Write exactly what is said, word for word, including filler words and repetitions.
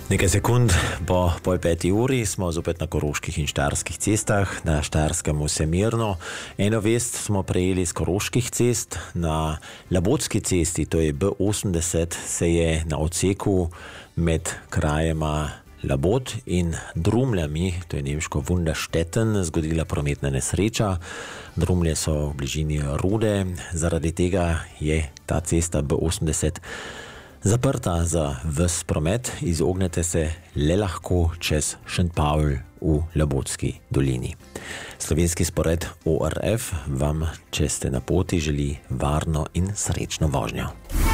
Nekaj sekund po pol peti uri smo zopet na koroških in štajerskih cestah, na Štajerskem vse mirno. Eno vest smo prejeli z koroških cest, na Labotski cesti, to je B osemdeset, se je na odseku med krajema Labot in Drumljami, to je nemško Wunderstetten, zgodila prometna nesreča. Drumlje so v bližini Rude, zaradi tega je ta cesta B osemdeset zaprta za ves promet, izognete se le lahko čez Šentpaul v Labotski dolini. Slovenski spored O R F vam, če ste na poti, želi varno in srečno vožnjo.